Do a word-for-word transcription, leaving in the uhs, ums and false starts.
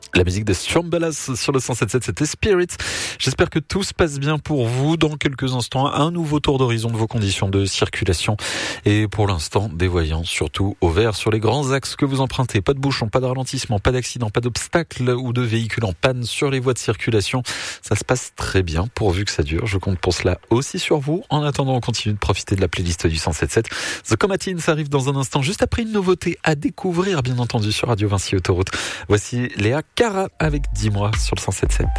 La musique de Strombolas sur le cent sept virgule sept, c'était Spirit. J'espère que tout se passe bien pour vous. Dans quelques instants, un nouveau tour d'horizon de vos conditions de circulation. Et pour l'instant, des voyants, surtout au vert sur les grands axes que vous empruntez. Pas de bouchons, pas de ralentissement, pas d'accident, pas d'obstacles ou de véhicules en panne sur les voies de circulation. Ça se passe très bien, pourvu que ça dure. Je compte pour cela aussi sur vous. En attendant, on continue de profiter de la playlist du cent sept virgule sept. The Comatine, ça arrive dans un instant, juste après une nouveauté à découvrir, bien entendu, sur Radio Vinci Autoroute. Voici Léa Cara avec dix mois sur le cent sept virgule sept.